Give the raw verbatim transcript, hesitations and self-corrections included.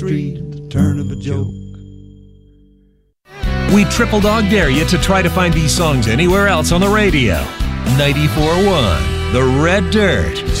street at the turn of a joke. We triple dog dare you to try to find these songs anywhere else on the radio. ninety-four point one, The Red Dirt.